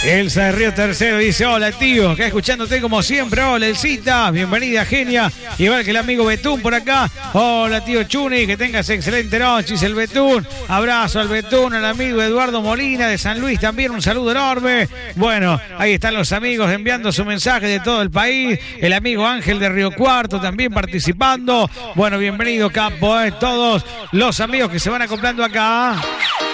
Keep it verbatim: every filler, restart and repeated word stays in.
Elsa de Río Tercero dice, hola tío, acá escuchándote como siempre. Hola Elcita, bienvenida genia. Igual que el amigo Betún por acá. Hola tío Chuni, que tengas excelente noche, dice el Betún. Abrazo al Betún, al amigo Eduardo Molina de San Luis también, un saludo enorme. Bueno, ahí están los amigos enviando su mensaje de todo el país. El amigo Ángel de Río Cuarto también participando. Bueno, bienvenido Capo, eh, todos los amigos que se van acoplando acá.